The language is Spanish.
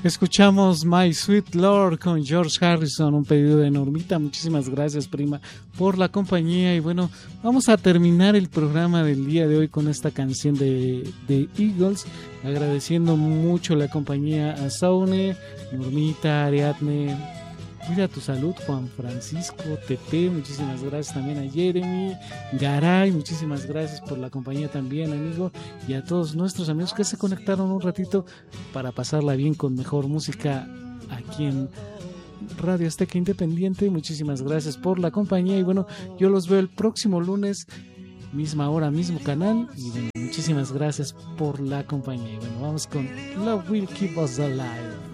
Escuchamos My Sweet Lord con George Harrison, un pedido de Normita. Muchísimas gracias, prima, por la compañía. Y bueno, vamos a terminar el programa del día de hoy con esta canción de Eagles, agradeciendo mucho la compañía a Saune, Normita, Ariadne. Cuida tu salud, Juan Francisco, Tete, muchísimas gracias también a Jeremy, Garay, muchísimas gracias por la compañía también, amigo, y a todos nuestros amigos que se conectaron un ratito para pasarla bien con mejor música aquí en Radio Azteca Independiente. Muchísimas gracias por la compañía y bueno, yo los veo el próximo lunes, misma hora, mismo canal, y bueno, muchísimas gracias por la compañía. Y bueno, vamos con Love Will Keep Us Alive.